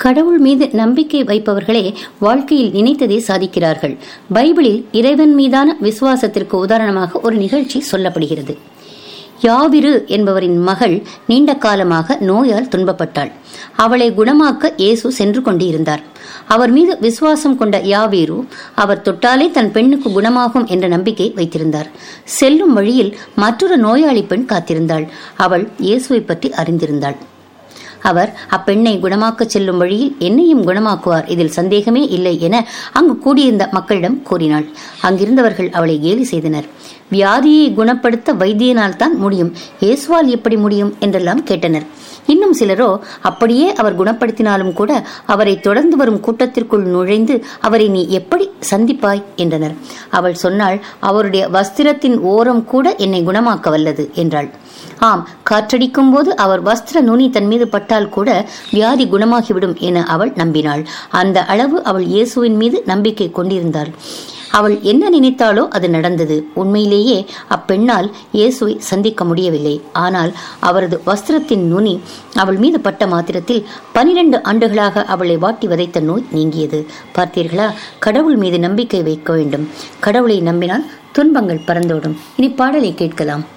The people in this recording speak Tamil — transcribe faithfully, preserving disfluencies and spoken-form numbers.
கடவுள் மீது நம்பிக்கை வைப்பவர்களே வாழ்க்கையில் நினைத்ததை சாதிக்கிறார்கள். பைபிளில் இறைவன் மீதான விசுவாசத்திற்கு உதாரணமாக ஒரு நிகழ்ச்சி சொல்லப்படுகிறது. யாவிரு என்பவரின் மகள் நீண்ட காலமாக நோயால் துன்பப்பட்டாள். அவளை குணமாக்க இயேசு சென்று கொண்டிருந்தார். அவர் மீது விசுவாசம் கொண்ட யாவீரு அவர் தொட்டாலே தன் பெண்ணுக்கு குணமாகும் என்ற நம்பிக்கை வைத்திருந்தார். செல்லும் வழியில் மற்றொரு நோயாளி பெண் காத்திருந்தாள். அவள் இயேசுவை பற்றி அறிந்திருந்தாள். அவர் அப்பெண்ணை குணமாக்க செல்லும் வழியில் என்னையும் குணமாக்குவார், இதில் சந்தேகமே இல்லை என அங்கு கூடியிருந்த மக்களிடம் கூறினாள். அங்கிருந்தவர்கள் அவளை கேலி செய்தனர். வியாதியை குணப்படுத்த வைத்தியனால் தான் முடியும், இயேசுவால் எப்படி முடியும் என்றெல்லாம் கேட்டனர். இன்னும் சிலரோ அப்படியே அவர் குணப்படுத்தினாலும் கூட அவரை தொடர்ந்து வரும் கூட்டத்திற்குள் நுழைந்து அவரை நீ எப்படி சந்திப்பாய் என்றனர். அவள் சொன்னாள், அவருடைய வஸ்திரத்தின் ஓரம் கூட என்னை குணமாக்க வல்லது என்றாள். ஆம், காற்றடிக்கும் போது அவர் வஸ்திர நுனி தன் மீது பட்டால் கூட வியாதி குணமாகிவிடும் என அவள் நம்பினாள். அந்த அளவு அவள் இயேசுவின் மீது நம்பிக்கை கொண்டிருந்தாள். அவள் என்ன நினைத்தாலோ அது நடந்தது. உண்மையிலேயே அப்பெண்ணால் இயேசுவை சந்திக்க முடியவில்லை. ஆனால் அவரது வஸ்திரத்தின் நுனி அவள் மீது பட்ட மாத்திரத்தில் பனிரெண்டு ஆண்டுகளாக அவளை வாட்டி வதைத்த நோய் நீங்கியது. பார்த்தீர்களா? கடவுள் மீது நம்பிக்கை வைக்க வேண்டும். கடவுளை நம்பினால் துன்பங்கள் பறந்தோடும். இனி பாடலை கேட்கலாம்.